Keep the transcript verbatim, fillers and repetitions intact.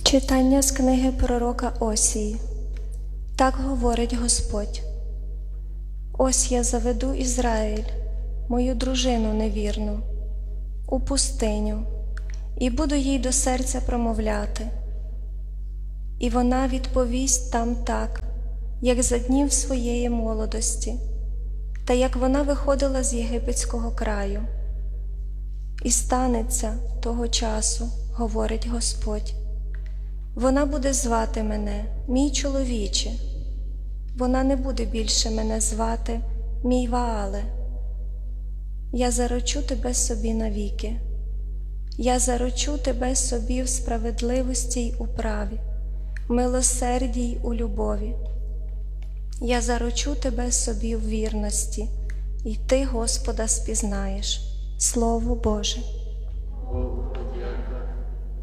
Читання з книги пророка Осії. Так говорить Господь: «Ось я заведу Ізраїль, мою дружину невірну, у пустиню, і буду їй до серця промовляти. І вона відповість там так, як за днів своєї молодості, та як вона виходила з єгипетського краю. І станеться того часу, говорить Господь, вона буде звати мене, мій чоловіче, вона не буде більше мене звати, мій Ваале. Я заручу тебе собі навіки, я заручу тебе собі в справедливості й у праві, в милосерді й у любові. Я заручу тебе собі в вірності, і ти Господа спізнаєш. Слово Боже».